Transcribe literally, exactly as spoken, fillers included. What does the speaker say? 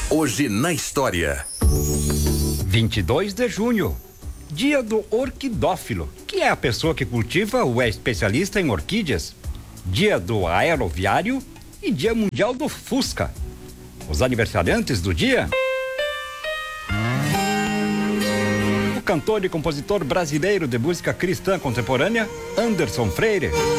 Hoje na história. vinte e dois de junho, dia do orquidófilo, que é a pessoa que cultiva ou é especialista em orquídeas. Dia do aeroviário e dia mundial do Fusca. Os aniversariantes do dia: o cantor e compositor brasileiro de música cristã contemporânea, Anderson Freire.